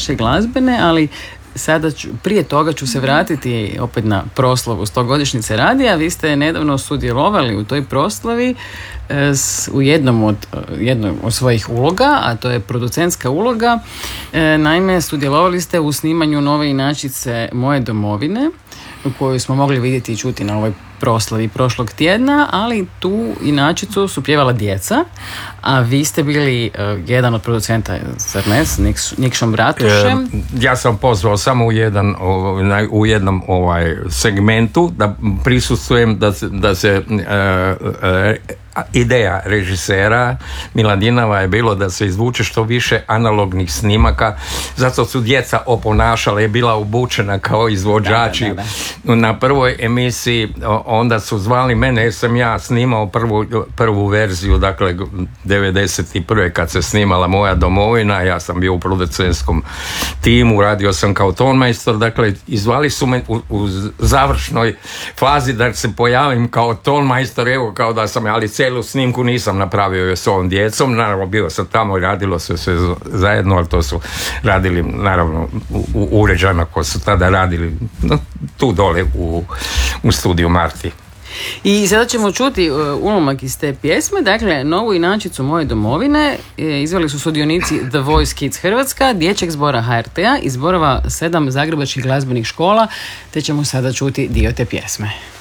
vaše glazbene, ali sada prije toga ću se vratiti opet na proslavu 100-godišnjice radija. Vi ste nedavno sudjelovali u toj proslavi u jednom od svojih uloga, a to je producentska uloga. Naime, sudjelovali ste u snimanju nove inačice Moje domovine, koju smo mogli vidjeti i čuti na ovoj proslavi prošlog tjedna, ali tu inačicu su pjevala djeca, a vi ste bili jedan od producenta, zar ne, s Nikšom Bratušem? Ja sam pozvao samo u jednom segmentu da prisustvujem, da se ideja režisera Miladinova je bilo da se izvuče što više analognih snimaka, zato su djeca oponašala, je bila obučena kao izvođači. Da. Na prvoj emisiji onda su zvali mene jer sam ja snimao prvu verziju, dakle 91. kad se snimala Moja domovina, ja sam bio u producentskom timu, radio sam kao tonmajstor, dakle izvali su me u završnoj fazi da se pojavim kao tonmajstor, evo kao da sam, ali cijelu snimku nisam napravio s ovom djecom, naravno bio sam tamo i radilo se sve zajedno, ali to su radili naravno u uređajima koji su tada radili tu dole u studiju Marti. I sada ćemo čuti ulomak iz te pjesme, dakle novu inačicu Moje domovine izveli su sudionici The Voice Kids Hrvatska, dječjeg zbora HRT-a i zborova 7 zagrebačkih glazbenih škola, te ćemo sada čuti dio te pjesme.